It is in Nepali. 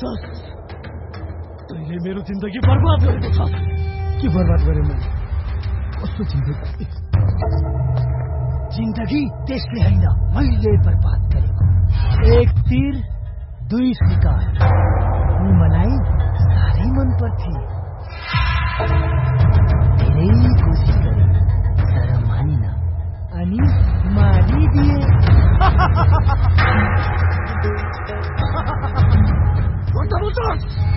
बोल्छस्? तैले मेरो जिन्दगी बर्बाद गरेको छस्। के बर्बाद गरे मैले? कस्तो जिन्दगी? जिन्दगी त्यसले होइन, मैले बर्बाद गरेको। एक तीर दुई शिकार। ऊ मलाई साह्रै मन पर्थे। धेरै कोसिस गरे तर मानिन अनि मारिदिए। बोल्छस्?